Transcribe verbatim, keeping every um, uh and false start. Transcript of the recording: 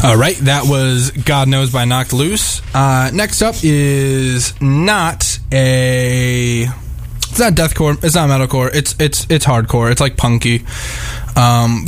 All right, that was God Knows by Knocked Loose. Uh, next up is not a... It's not deathcore. It's not metalcore. It's it's it's hardcore. It's like punky. Um,